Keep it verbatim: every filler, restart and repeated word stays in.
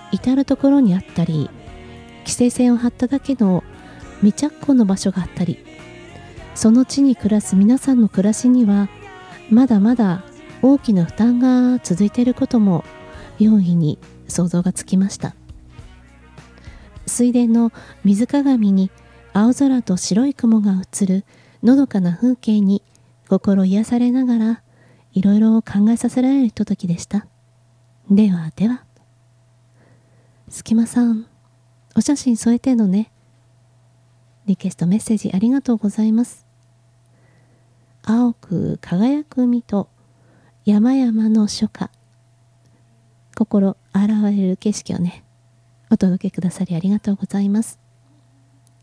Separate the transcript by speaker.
Speaker 1: 至る所にあったり、規制線を張っただけの未着工の場所があったり、その地に暮らす皆さんの暮らしにはまだまだ大きな負担が続いていることも容易に想像がつきました。水田の水鏡に青空と白い雲が映るのどかな風景に心癒されながら、いろいろ考えさせられるひとときでした。ではでは。すきまさん、お写真添えてのね。リクエストメッセージありがとうございます。青く輝く海と山々の初夏、心洗われる景色をね、お届けくださりありがとうございます。